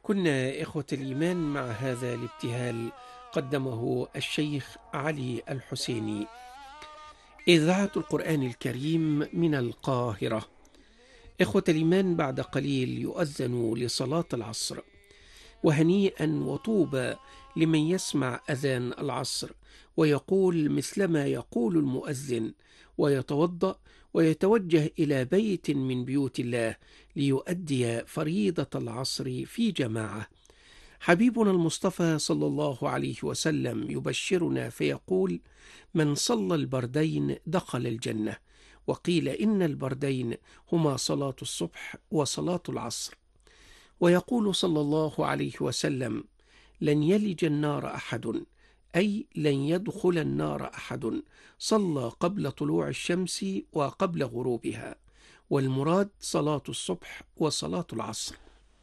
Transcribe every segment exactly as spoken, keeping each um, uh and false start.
كنا إخوة الإيمان مع هذا الابتهال قدمه الشيخ علي الحسيني. إذاعة القرآن الكريم من القاهرة. إخوة الإيمان، بعد قليل يؤذن لصلاة العصر، وهنيئا وطوبى لمن يسمع أذان العصر ويقول مثلما يقول المؤذن، ويتوضأ ويتوجه إلى بيت من بيوت الله ليؤدي فريضة العصر في جماعة. حبيبنا المصطفى صلى الله عليه وسلم يبشرنا فيقول: من صلى البردين دخل الجنة. وقيل إن البردين هما صلاة الصبح وصلاة العصر. ويقول صلى الله عليه وسلم: لن يلج النار أحد، أي لن يدخل النار أحد صلى قبل طلوع الشمس وقبل غروبها، والمراد صلاة الصبح وصلاة العصر.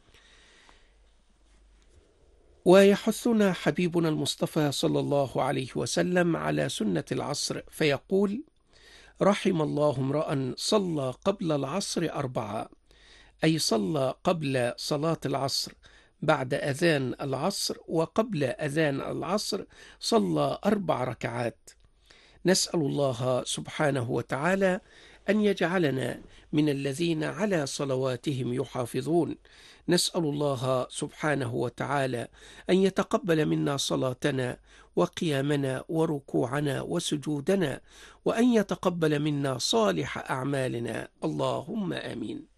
ويحثنا حبيبنا المصطفى صلى الله عليه وسلم على سنة العصر فيقول: رحم الله امرأ صلى قبل العصر أربعة، أي صلى قبل صلاة العصر بعد أذان العصر، وقبل أذان العصر صلى أربع ركعات. نسأل الله سبحانه وتعالى أن يجعلنا من الذين على صلواتهم يحافظون. نسأل الله سبحانه وتعالى أن يتقبل منا صلاتنا وقيامنا وركوعنا وسجودنا، وأن يتقبل منا صالح أعمالنا، اللهم آمين.